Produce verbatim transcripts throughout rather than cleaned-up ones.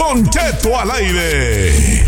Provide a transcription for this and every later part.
Don Cheto al aire.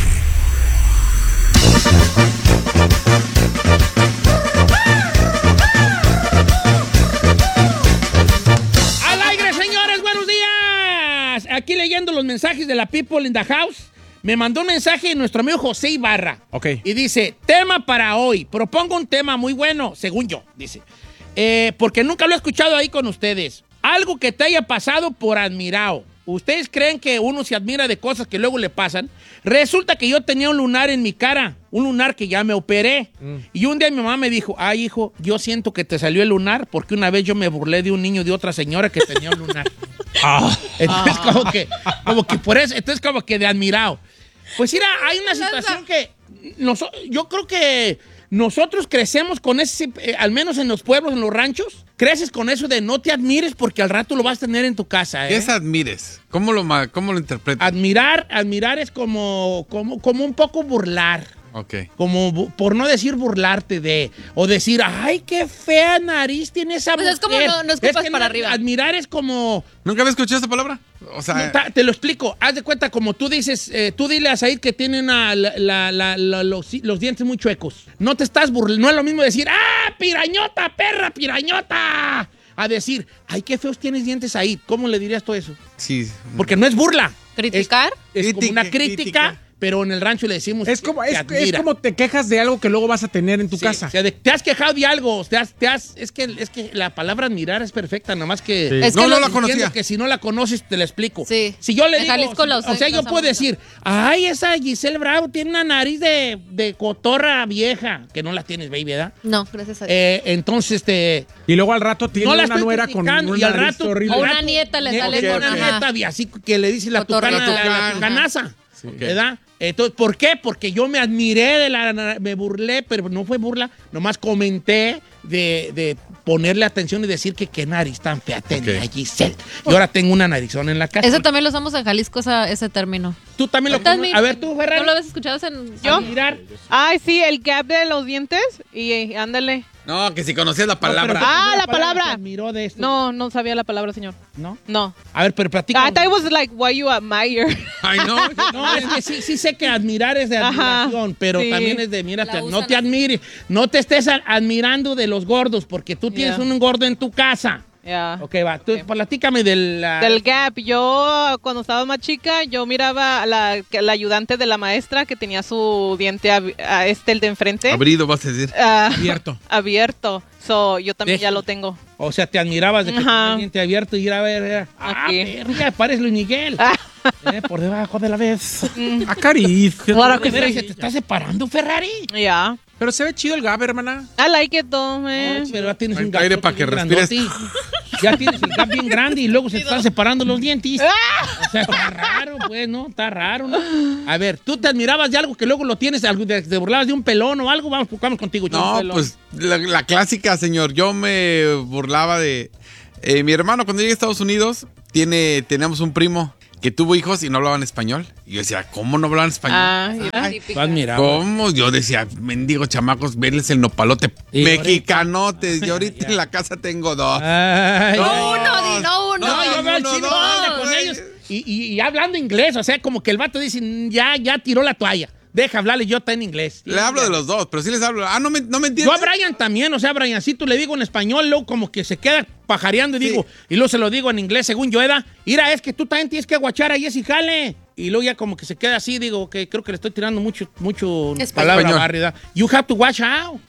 Al aire, señores, buenos días. Aquí leyendo los mensajes de la People in the House. Me mandó un mensaje nuestro amigo José Ibarra. Ok. Y dice, tema para hoy. Propongo un tema muy bueno, según yo, dice. Eh, porque nunca lo he escuchado ahí con ustedes. Algo que te haya pasado por admirado. ¿Ustedes creen que uno se admira de cosas que luego le pasan? Resulta que yo tenía un lunar en mi cara, un lunar que ya me operé. Mm. Y un día mi mamá me dijo, ay, hijo, yo siento que te salió el lunar porque una vez yo me burlé de un niño de otra señora que tenía un lunar. ah. Entonces, ah. como que, como que por eso, entonces como que de admirado. Pues mira, hay una situación que nos, yo creo que nosotros crecemos con ese, eh, al menos en los pueblos, en los ranchos, creces con eso de no te admires porque al rato lo vas a tener en tu casa. ¿eh? ¿Qué es admires? ¿Cómo lo, cómo lo interpretas? Admirar, admirar es como, como, como un poco burlar. Ok. Como, por no decir burlarte de, o decir, ay, qué fea nariz tiene esa pues mujer. es como no, no escupas es que para no, arriba. Admirar es como... ¿Nunca había escuchado esa palabra? O sea... No, ta, te lo explico. Haz de cuenta, como tú dices, eh, tú dile a Said que tiene una, la, la, la, la, los, los dientes muy chuecos. No te estás burlando. No es lo mismo decir, ¡ah, pirañota, perra, pirañota! A decir, ay, qué feos tienes dientes ahí. ¿Cómo le dirías tú eso? Sí. Porque no es burla. ¿Criticar? Es, es Crítica, como una crítica, crítica, pero en el rancho le decimos es como, que es, te es como te quejas de algo que luego vas a tener en tu sí, casa. O sea, de, te has quejado de algo, te has, te has, es, que, es que la palabra admirar es perfecta, nada más que... Sí. Es no, que no lo, la conocía. Que si no la conoces, te la explico. Sí. Si yo le de digo, Jalisco la o sea, yo puedo decir, ay, esa Giselle Bravo tiene una nariz de, de cotorra vieja, que no la tienes, baby, ¿verdad? No, gracias a Dios. Eh, entonces, este... Y luego al rato tiene no la una estoy nuera con una y al rato, horrible. O una nieta le sale con con una ajá. nieta, así que le dice la Cotorra. tucana, La la, la tucana. tucanaza, Sí. ¿verdad? Entonces, ¿por qué? Porque yo me admiré de la... Me burlé, pero no fue burla. Nomás comenté de, de ponerle atención y decir que qué nariz tan fea tenía Okay. Giselle. Y ahora tengo una narizona en la casa. Eso también lo usamos en Jalisco, esa, ese término. Tú también lo conoces. A ver, tú, Ferrari. ¿No lo habías escuchado en ¿Yo? Admirar. Ay, sí, el gap de los dientes y eh, ándale. No, que si conocías la palabra. No, pero Ah, ¿qué la palabra. se admiró de esto? No, no sabía la palabra, señor. ¿No? No. A ver, pero platica. I thought it was like why you admire. Ay, no. No, es que sí, sí sé que admirar es de Ajá, admiración, pero sí. también es de, mira, La te- no usan te así. admires, no te estés a- admirando de los gordos, porque tú tienes Yeah. un gordo en tu casa. Yeah. Ok, va, tú platícame del... la- Del gap. Yo, cuando estaba más chica, yo miraba a la, que la ayudante de la maestra que tenía su diente ab- a este, el de enfrente. Abrido, vas a decir. ah, Abierto. abierto. So, yo también Deja. ya lo tengo. O sea, te admirabas de que Ajá. tenía el diente abierto y ir a ver... era, ah, Aquí. perra, ya pareces Luis Miguel. Eh, por debajo de la vez. Acaricia. Claro que ¿De veras sí. se te está separando, Ferrari? Yeah. Pero se ve chido el gap, hermana. I like it though, man. Pero ya tienes Hay un aire gapote para que bien respires. grandote. Ya tienes el gap bien grande y luego se te están separando los dientes. O sea, está raro, pues, ¿no? Está raro, ¿no? A ver, ¿tú te admirabas de algo que luego lo tienes, algo de- te burlabas de un pelón o algo? Vamos, vamos contigo, Chino. No, Pelón. pues la, la clásica, señor. Yo me burlaba de... eh, mi hermano, cuando llegué a Estados Unidos, tiene, teníamos un primo que tuvo hijos y no hablaban español. Y yo decía, ¿cómo no hablaban español? Ah, Ay, tú admirabas. ¿Cómo? Yo decía, mendigos chamacos, verles el nopalote. Y Mexicanotes. Y ahorita en la casa tengo dos. Ay, No uno, di, no uno. No, yo veo al no, chino no, habla con güey. ellos y, y, y hablando inglés, o sea, como que el vato dice, ya, ya tiró la toalla. Deja hablarle, yo está en inglés. Le hablo de los dos, pero sí les hablo. Ah, no me, no me Yo entiendes. a Brian también, o sea, Briancito le digo en español, luego como que se queda pajareando y Sí. digo, y luego se lo digo en inglés según yo, Eda. Mira, es que tú también tienes que aguachar ahí ese jale. Y luego ya como que se queda así, digo, que creo que le estoy tirando mucho, mucho Español. palabra Español. barrida. You have to watch out.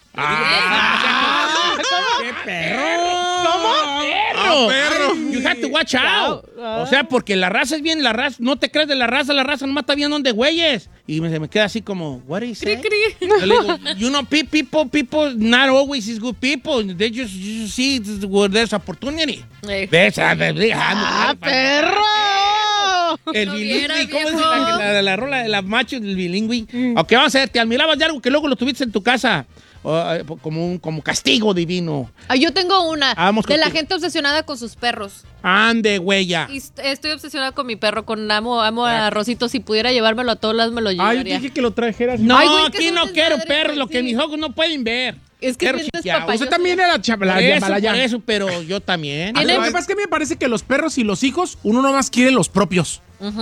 Ah, ¡Qué perro! ¿Cómo? Ah, perro. You have to watch out. Ah. O sea, porque la raza es bien, la raza, no te crees de la raza, la raza nomás está bien donde güeyes. Y me, se me queda así como, what is it? Yo le digo, you know, pe- people, people, not always is good people. They just, you see where there's opportunity. Eh. ¿Ves? Ah, de- ah, ¡Ah, perro! El No bilingüe, vieras, ¿cómo es viejo. la, la, la rola de la macho del bilingüe? Ok, vamos a ver, te admirabas de algo que luego lo tuviste en tu casa. O, eh, como un como castigo divino. Ah, yo tengo una. Vamos de la contigo. gente obsesionada con sus perros. Ande, huella. Y est- estoy obsesionada con mi perro, con amo, amo a Rosito. Si pudiera llevármelo a todos lados, me lo Ay, llevaría. dije que lo trajeras. No, Ay, güey, que aquí es un no quiero desmadre, perros, güey, lo que sí. mis ojos no pueden ver. Es que Perros bien chiquiados. despapalloso. Usted también era chavala. Por eso, Yamalaya. por eso, pero yo también. A mí lo que pasa es que a mí me parece que los perros y los hijos, uno nomás quiere los propios. Ujú.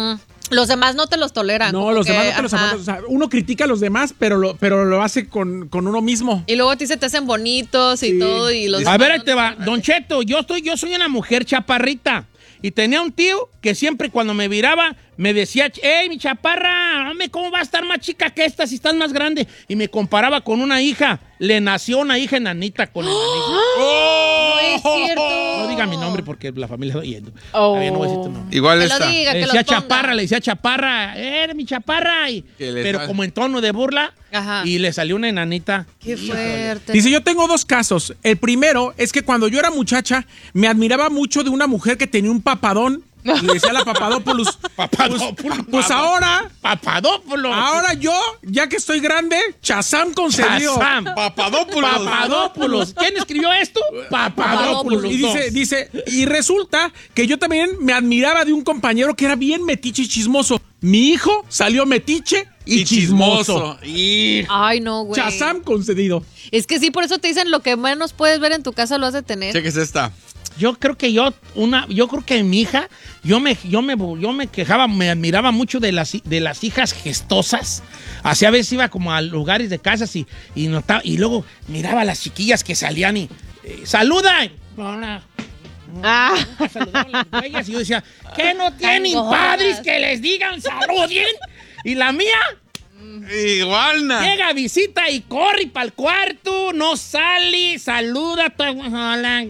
Los demás no te los toleran. No, como los que, demás no te los ajá. aguantas. O sea, uno critica a los demás, pero lo, pero lo hace con, con uno mismo. Y luego a ti se te hacen bonitos y Sí. todo. Y los A ver, ahí demás te no va. Don Cheto, yo, estoy, yo soy una mujer chaparrita. Y tenía un tío que siempre cuando me viraba me decía, hey, mi chaparra, hombre, ¿cómo va a estar más chica que esta si estás más grande? Y me comparaba con una hija. Le nació una hija enanita con el enanito. No es cierto. No diga mi nombre porque la familia está oyendo. Oh. Está bien, no voy a decir tu nombre. Igual Que lo esta. diga, Le que decía los ponga. chaparra, le decía chaparra, eres mi chaparra. Y- Que le pero sal- como en tono de burla. Ajá. Y le salió una enanita. Qué fuerte. Dice, yo tengo dos casos. El primero es que cuando yo era muchacha, me admiraba mucho de una mujer que tenía un papadón. Y le decía a la Papadopoulos. Papadopoulos. Pues, pues ahora, Papadopoulos. ahora yo, ya que estoy grande, Chazam concedió. Shazam. Papadopoulos. Papadopoulos. ¿Quién escribió esto? Papadopoulos. Y dice, dice, y resulta que yo también me admiraba de un compañero que era bien metiche y chismoso. Mi hijo salió metiche y, Y chismoso. chismoso. Y... Ay, no, güey. Chazam concedido. Es que sí, por eso te dicen lo que menos puedes ver en tu casa lo has de tener. Cheques esta. Yo creo que yo, una, yo creo que mi hija, yo me, yo me, yo me quejaba, me admiraba mucho de las, de las hijas gestosas. Así a veces iba como a lugares de casas y, y notaba, y luego miraba a las chiquillas que salían y eh, ¡saluda! Hola. Ah. Saludaban las güeyas y yo decía, ¿qué no tienen Tangonas. padres que les digan saluden? Y la mía Igual, na. llega, visita y corre para el cuarto, no sale, saluda, to- hola,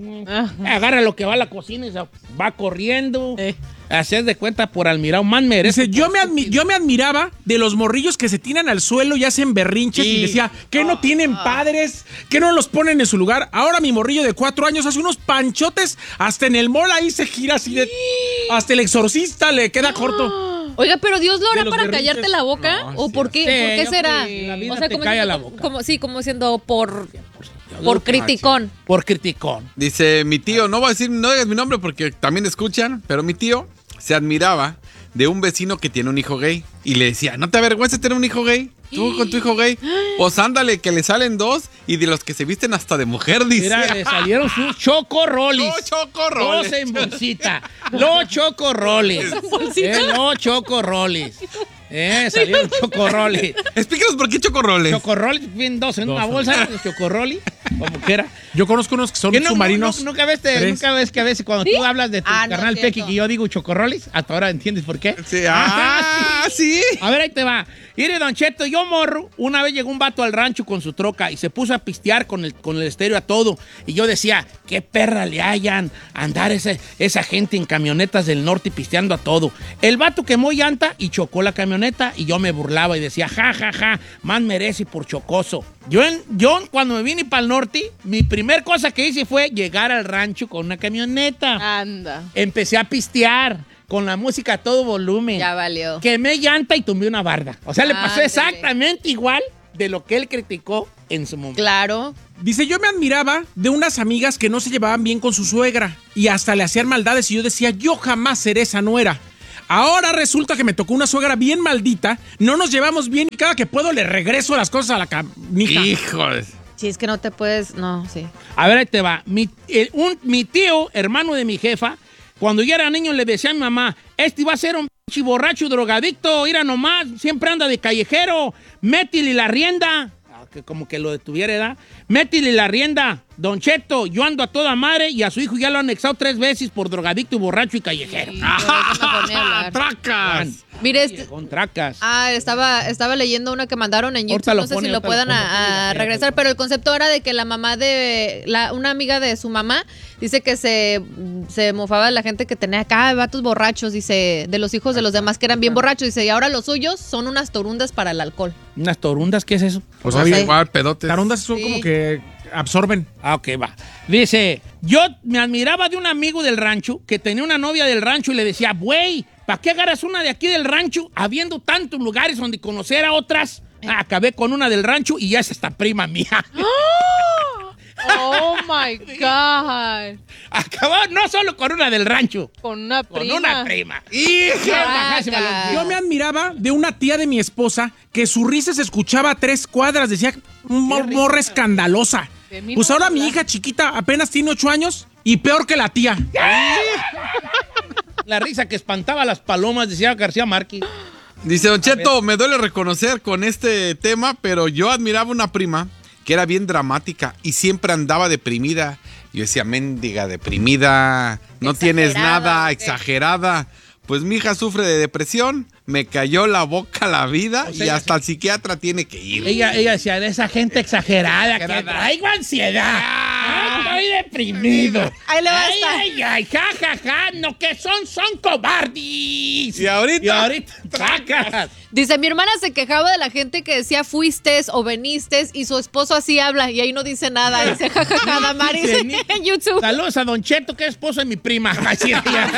agarra lo que va a la cocina y se va corriendo. Eh. Así es de cuenta por admirado, más merece. Dice, yo me, admi- yo me admiraba de los morrillos que se tiran al suelo y hacen berrinches Sí. y decía, que no tienen padres, que no los ponen en su lugar. Ahora mi morrillo de cuatro años hace unos panchotes, hasta en el mall ahí se gira así de... Hasta el exorcista le queda corto. Oiga, pero Dios lo De hará los para berrinches. callarte la boca. No, ¿O sí. por qué? Sí, ¿Por qué yo será? creo que la vida O sea, te como calla diciendo- la boca. Como, sí, como siendo por, Yo por digo que- criticón. Por criticón. Dice mi tío, no voy a decir, no digas mi nombre porque también escuchan, pero mi tío se admiraba de un vecino que tiene un hijo gay. Y le decía, ¿no te avergüenza tener un hijo gay? ¿Tú con tu hijo gay? Pues ándale, que le salen dos y de los que se visten hasta de mujer, dice. Mira, le salieron sus chocorrolis. Los chocorroles. Dos en bolsita. Los chocorroles. Eh, los chocorroles. Eh, salieron chocorroles. Explícanos por qué chocorroles. Chocorroles, bien dos en una bolsa, los chocorroles, como quiera. Yo conozco unos que son ¿Qué no- submarinos. no- no- nunca ves, te- Tres. nunca ves que a veces cuando tú hablas de tu Ah, no, carnal cierto. Pequi que yo digo chocorroles, hasta ahora entiendes por qué. Sí, ah, sí. A ver, ahí te va. Mire, Don Cheto, yo morro. Una vez llegó un vato al rancho con su troca y se puso a pistear con el, con el estéreo a todo. Y yo decía, qué perra le hayan andar esa, esa gente en camionetas del norte pisteando a todo. El vato quemó llanta y chocó la camioneta y yo me burlaba y decía, ja, ja, ja, más merece por chocoso. Yo, en- yo cuando me vine para el norte, mi primer cosa que hice fue llegar al rancho con una camioneta. Anda. Empecé a pistear con la música a todo volumen. Ya valió. Quemé llanta y tumbé una barda. O sea, le pasó Ándele. exactamente igual de lo que él criticó en su momento. Claro. Dice, yo me admiraba de unas amigas que no se llevaban bien con su suegra y hasta le hacían maldades y yo decía, yo jamás seré esa nuera. Ahora resulta que me tocó una suegra bien maldita, no nos llevamos bien y cada que puedo le regreso las cosas a la camija. Híjole. Si es que no te puedes. No, sí. A ver, ahí te va. Mi, eh, un- mi tío, hermano de mi jefa, cuando yo era niño le decía a mi mamá, este va a ser un pinche borracho drogadicto, ira nomás, siempre anda de callejero, métele la rienda. Ah, que como que lo detuviera, ¿verdad? Métele la rienda. Don Cheto, yo ando a toda madre y a su hijo ya lo han anexado tres veces por drogadicto y borracho y callejero. Y luego se me pone a hablar. ¡Tracas! Mire, este, Con tracas. Ah, estaba, estaba leyendo una que mandaron en Ahorita YouTube, lo no sé pone, si lo ahorita puedan lo pone, a- a ahorita lo regresar, pone. pero el concepto era de que la mamá de, la, una amiga de su mamá, dice que se, se mofaba de la gente que tenía acá vatos borrachos, dice, de los hijos de los demás que eran bien borrachos, dice, y ahora los suyos son unas torundas para el alcohol. ¿Unas torundas? ¿Qué es eso? Pues No había- sé. Igual, pedotes. Tarondas son Sí. como que absorben. Ah, ok, va. Dice, yo me admiraba de un amigo del rancho que tenía una novia del rancho y le decía, güey, ¿para qué agarras una de aquí del rancho habiendo tantos lugares donde conocer a otras? Ah, acabé con una del rancho y ya es esta prima mía. Oh my God. Acabó no solo con una del rancho, Con una con prima. una prima. Tracas. Yo me admiraba de una tía de mi esposa que su risa se escuchaba a tres cuadras. Decía, "Mo- morra escandalosa. De mí Pues no ahora mi hablas. hija chiquita apenas tiene ocho años y peor que la tía. La risa que espantaba a las palomas, decía García Márquez. Dice, Don Cheto, me duele reconocer con este tema, pero yo admiraba una prima que era bien dramática y siempre andaba deprimida. Yo decía, mendiga, deprimida, no tienes nada, ¿o qué? exagerada. Pues mi hija sufre de depresión, me cayó la boca la vida O sea, y hasta el psiquiatra tiene que ir. Ella, ella decía, de esa gente exagerada, que traigo ansiedad. Ay, estoy deprimido. Ahí le va a Ay, estar. ay, ay, ja, ja, ja, no, que son, son cobardes. Y ahorita- Y ahorita, tracas. Dice, mi hermana se quejaba de la gente que decía fuistes o venistes y su esposo así habla y ahí no dice nada. Dice, jajaja, Damaris Dice, en YouTube. Saludos a Don Cheto, que es esposo de mi prima. Así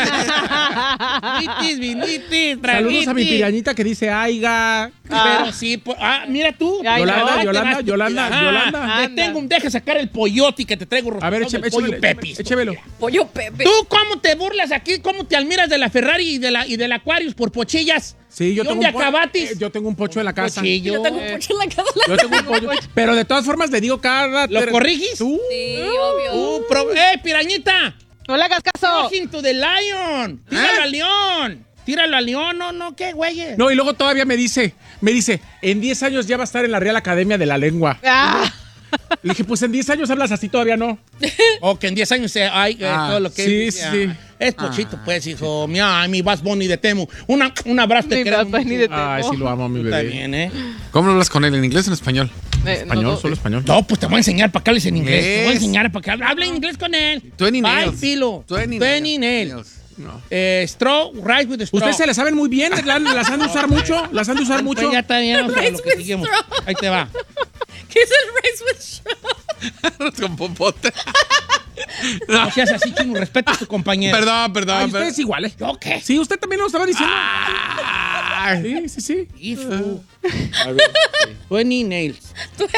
ella. Vinitis, vinitis, Saludos a mi traguitis. pirañita que dice, aiga. Pero sí, pues, ah, mira tú. Ay, Yolanda, Ay, Yolanda, te vas, Yolanda, ah, Yolanda. Te Anda. tengo un, deja sacar el pollote que te traigo. A ver, rostizado écheme, del pollo échemelo, Pepis. échemelo. Pollo Pepe. ¿Tú cómo te burlas aquí? ¿Cómo te admiras de la Ferrari y, de la, y del Aquarius por pochillas? Sí, yo ¿Y tengo dónde un po- acabatis? eh, Yo tengo un pocho en la casa. Pochillo. Yo tengo un pocho en la casa. Yo tengo un pollo. Pero de todas formas le digo cada... ¿Lo corriges? Tú. Sí, obvio. Uh, pro- ¡Eh, pirañita! No le hagas caso. Talking to the lion. Tíralo al león. Tíralo al león. No, no, ¿qué, güey? No, y luego todavía me dice, me dice, en diez años ya va a estar en la Real Academia de la Lengua. Ah, Le dije, pues en diez años hablas así, todavía no. O que en diez años se hay eh, Ah, todo lo que sí, es. sí, ah, sí. Es pochito, pues, hijo. Mira, mi Bass Bunny de Temu. Una, un abrazo te Ni queremos Bad Bunny mucho. de- Ay, sí lo amo, mi Está bebé. bien, ¿eh? ¿Cómo lo hablas con él? ¿En inglés o en español? eh, Español, no, solo español. No, pues te voy a enseñar para que hables en inglés. Te voy a Inglés. enseñar para que hables. Habla en inglés con él. Twenty Bye, nails. Pilo. Twenty Twenty nails. nails. Eh, straw, rice with straw. Ustedes se las saben muy bien, la- las han de usar mucho, las han de usar Pues mucho. ya está bien, vamos a Rice lo que with seguimos. straw. Ahí te va. ¿Qué es el rice with straw? Arroz con popote. No seas así, chino. Respeta a tu compañero. Perdón, Ay, perdón. ustedes perdón. iguales. ¿Yo qué? Sí, usted también lo estaba diciendo. Ay. Sí, sí, sí. Hijo. Twenty nails.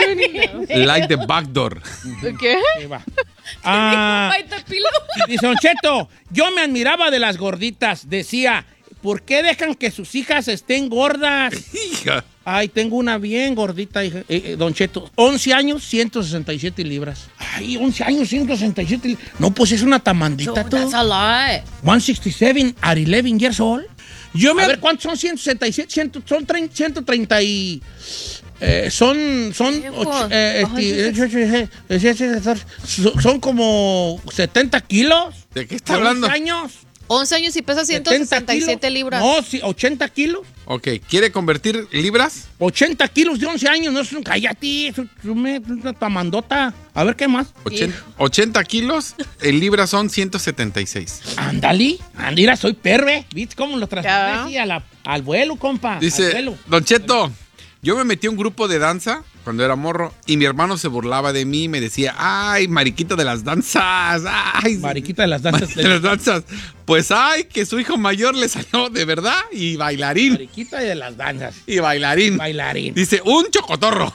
Like the back door. ¿Qué? Ahí va. Ah, Ay, te pilo. dice Don Cheto, yo me admiraba de las gorditas. Decía, ¿por qué dejan que sus hijas estén gordas? Hija. Ay, tengo una bien gordita, hija. Eh, eh, Don Cheto. once años, ciento sesenta y siete libras. Ay, once años, ciento sesenta y siete libras. No, pues es una tamandita, tú. That's a lot. ciento sesenta y siete at eleven years old. Yo me A ver, ¿cuántos son ciento sesenta y siete? cien, son trein- ciento treinta y... eh, son... Son, Viejo. och- eh, Ay, este, eh, son- son como setenta kilos. ¿De qué está Por hablando? once años. once años y pesa ciento setenta sesenta y siete kilos. libras. No, sí, ochenta kilos. Ok, ¿quiere convertir libras? ochenta kilos de once años. No es un cállate. Es una, una tamandota. A ver, ¿qué más? Ochen- ochenta kilos, en libras son ciento setenta y seis. Ándale. Andira, soy perre. ¿Viste cómo lo Ya. trasladé así a la- al vuelo, compa? Al Dice, vuelo. Don Cheto, yo me metí a un grupo de danza cuando era morro y mi hermano se burlaba de mí y me decía, ay, mariquita de las danzas, ay. Mariquita de las danzas. de las danzas. Pues, ay, que su hijo mayor le salió de verdad y bailarín. Mariquita de las danzas. Y bailarín. Bailarín. Dice, un chocotorro.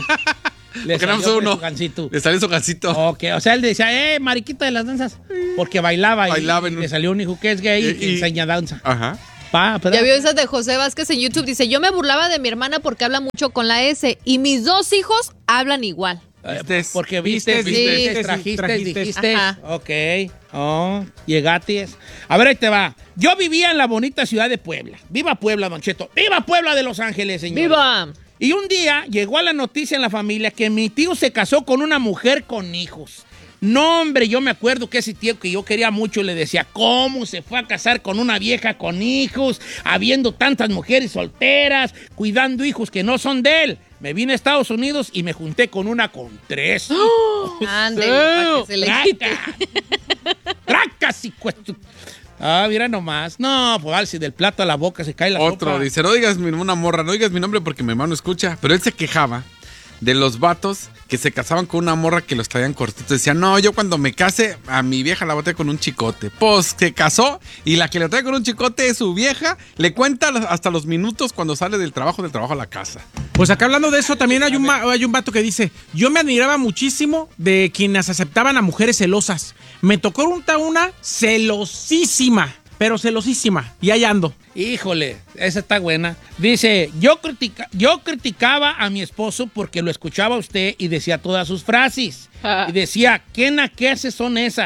Le Porque nada más salió uno. su gancito. Le salió su gancito. Ok, o sea, él decía, eh, mariquita de las danzas. Porque bailaba y, Bailaba en y un- le salió un hijo que es gay y, Y- que y- enseña danza. Ajá. Pa, pero- Ya vio esa de José Vázquez en YouTube. Dice, yo me burlaba de mi hermana porque habla mucho con la S y mis dos hijos hablan igual. Eh, Vistes. Porque viste, Vistes, viste, vistes, trajiste, trajiste. dijiste. Ajá. Ok. Oh, llegaste. A ver, ahí te va. Yo vivía en la bonita ciudad de Puebla. ¡Viva Puebla, Don Cheto! ¡Viva Puebla de Los Ángeles, señor! ¡Viva! Y un día llegó a la noticia en la familia que mi tío se casó con una mujer con hijos. No, hombre, yo me acuerdo que ese tío que yo quería mucho le decía, ¿cómo se fue a casar con una vieja con hijos, habiendo tantas mujeres solteras, cuidando hijos que no son de él? Me vine a Estados Unidos y me junté con una con tres. Ande, para que se le quite. ¡Tracas! ¡Tracas y cuesto! Ah, mira nomás. No, pues al si del plato a la boca se cae la Otro sopa. dice, no digas mi, una morra, no digas mi nombre porque mi hermano escucha. Pero él se quejaba de los vatos que se casaban con una morra que los traían cortitos. Decían, no, yo cuando me case, a mi vieja la voy a traer con un chicote. Pues se casó y la que le trae con un chicote es su vieja. Le cuenta hasta los minutos cuando sale del trabajo, del trabajo a la casa. Pues acá hablando de eso, también hay un, ma- hay un vato que dice, yo me admiraba muchísimo de quienes aceptaban a mujeres celosas. Me tocó una, una celosísima, pero celosísima. Y ahí ando. Híjole, esa está buena. Dice, yo, critica- yo criticaba a mi esposo porque lo escuchaba a usted y decía todas sus frases. Ah. Y decía, ¿qué naqueces son esas?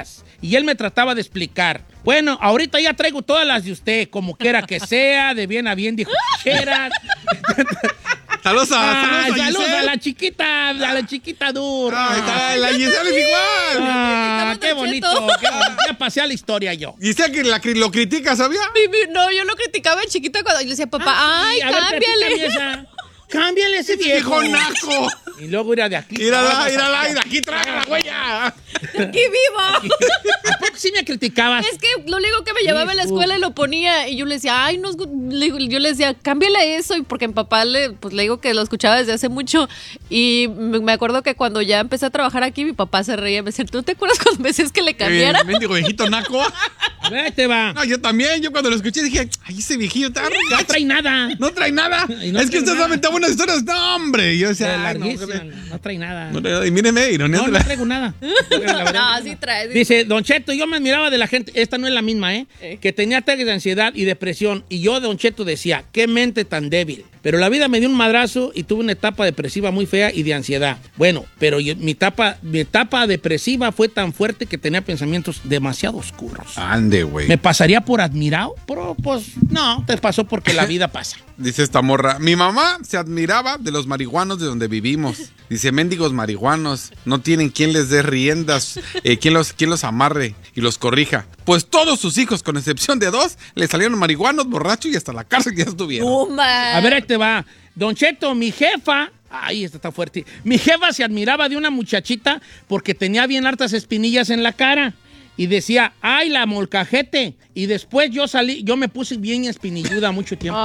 y él me trataba de explicar. Bueno, ahorita ya traigo todas las de usted, como quiera que sea, de bien a bien, dijo Chera. Saludos a, Ah, saludos a saludos Giselle. a la chiquita, a la chiquita Dur. Ahí está, la Giselle es igual. Ah, qué Don bonito, Cheto. qué bonito. Ya pasé a la historia yo. Giselle que la, lo critica, ¿sabía? Mi- mi- No, yo lo criticaba de chiquita cuando yo le decía, papá, ay, Sí, a ver, platícame cámbiale. esa. Cámbiale ese viejo. Viejo naco. Y luego ir a de aquí. Mírala, mírala, y de aquí traga la huella. ¡Aquí vivo! ¿A poco sí me criticabas? Es que lo único que me llevaba a la escuela y lo ponía y yo le decía, ay, no, es gu-". Le digo- yo le decía, cámbiale eso, y porque mi papá le, pues le digo que lo escuchaba desde hace mucho y me me acuerdo que cuando ya empecé a trabajar aquí, mi papá se reía, me decía, ¿tú te acuerdas cuando me decías que le cambiara? Eh, mendigo viejito naco. A ver, ahí te va. No, yo también, yo cuando lo escuché dije, ay, ese viejillo está No trae nada. No trae nada. Y no es que trae usted nada. sabe buenas historias. No, hombre. Y yo decía, ay, no, Larguísima, no, no trae nada. no, no, y míreme, ironía No, de no la- traigo nada. La verdad. No, sí trae. sí. Dice, Don Cheto, yo me admiraba de la gente, esta no es la misma, ¿eh? Eh. Que tenía ataques de ansiedad y depresión. Y yo, Don Cheto, decía, qué mente tan débil. Pero la vida me dio un madrazo y tuve una etapa depresiva muy fea y de ansiedad. Bueno, pero yo- mi, etapa, mi etapa depresiva fue tan fuerte que tenía pensamientos demasiado oscuros. Ande, güey. ¿Me pasaría por admirado? Pero, pues, no, te pasó porque la vida pasa. Dice esta morra, mi mamá se admiraba de los marihuanos de donde vivimos. Dice, mendigos marihuanos, no tienen quien les dé riendas, eh, quien, los, quien los amarre y los corrija. Pues todos sus hijos, con excepción de dos, le salieron marihuanos, borrachos y hasta la cárcel ya estuvieron. No, man. A ver, ahí te va. Don Cheto, mi jefa... Ay, esta está fuerte. Mi jefa se admiraba de una muchachita porque tenía bien hartas espinillas en la cara. Y decía, ay, la molcajete. Y después yo salí, yo me puse bien espinilluda mucho tiempo.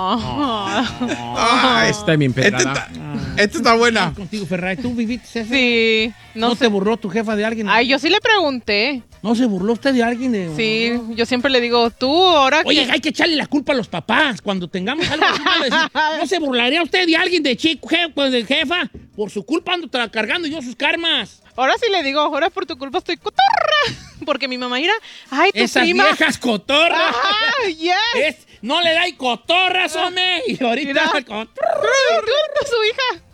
Oh. Ay, Está bien esta pedrada. está, esta está buena. Contigo, Ferrari. ¿Tú viviste eso? Sí, ¿No, no te sé. burló tu jefa de alguien? Ay, yo sí le pregunté. ¿No se burló usted de alguien? De... Sí, yo siempre le digo, tú ahora Oye, que... hay que echarle la culpa a los papás. Cuando tengamos algo así, van a decir, ¿no se burlaría usted de alguien de chico, je- pues, de jefa? Por su culpa ando tra- cargando yo sus karmas. Ahora sí le digo, ahora por tu culpa estoy cotorra. Porque mi mamá mira, ay, tu Esas prima. viejas cotorras. Ajá, yes. Es- no le dais cotorras, hombre. Y ahorita... Mira. con- Tú, su hija.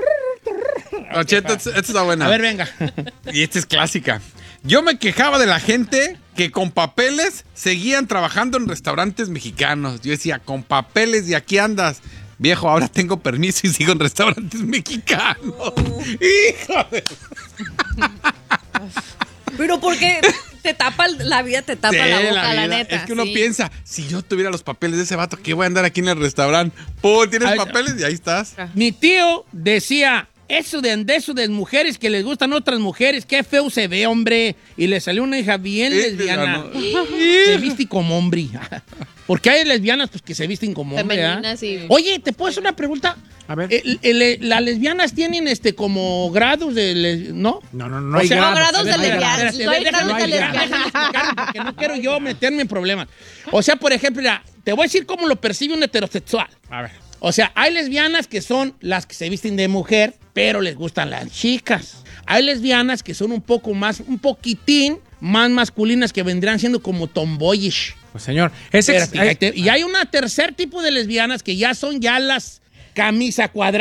Don Cheto, esta, esta está buena. A ver, venga. Y esta es clásica. Yo me quejaba de la gente que con papeles seguían trabajando en restaurantes mexicanos. Yo decía, con papeles y aquí andas. Viejo, ahora tengo permiso y sigo en restaurantes mexicanos. Hijo de... Pero porque te tapa la vida, te tapa Sí, la boca, la, vida. neta. Es que uno sí. piensa, si yo tuviera los papeles de ese vato, ¿qué voy a andar aquí en el restaurante? Pum, tienes Ay, papeles y ahí estás. Mi tío decía, eso de, de eso de mujeres que les gustan otras mujeres, qué feo se ve, hombre. Y le salió una hija bien Este, lesbiana. no. Se viste como hombre. Porque hay lesbianas pues, que se visten como hombre. Femeninas, ¿verdad? sí. Oye, ¿te puedo hacer una pregunta? A ver. El- el- ¿Las lesbianas tienen este como grados de... les- ¿no? No, no, no O hay sea, grados. grados de no hay lesbianas. grados. Espérate, No hay déjame grados de explicar, lesbianas. déjame explicar, porque no quiero yo meterme en problemas. O sea, por ejemplo, mira, te voy a decir cómo lo percibe un heterosexual. A ver. O sea, hay lesbianas que son las que se visten de mujer, pero les gustan las chicas. Hay lesbianas que son un poco más, un poquitín más masculinas, que vendrían siendo como tomboyish. Pues señor, ese Espérate, ahí te- y hay una tercer tipo de lesbianas que ya son ya las camisa cuadrada.